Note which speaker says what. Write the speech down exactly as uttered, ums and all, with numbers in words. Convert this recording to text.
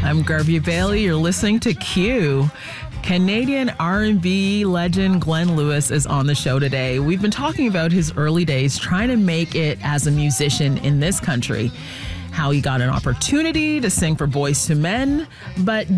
Speaker 1: I'm Garvey Bailey. You're listening to Q. Canadian R and B legend Glenn Lewis is on the show today. We've been talking about his early days trying to make it as a musician in this country, how he got an opportunity to sing for Boyz two Men, but